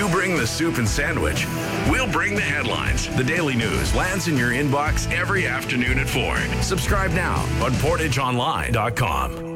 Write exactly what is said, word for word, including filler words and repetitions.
You bring the soup and sandwich. We'll bring the headlines. The Daily News lands in your inbox every afternoon at four. Subscribe now on portage online dot com.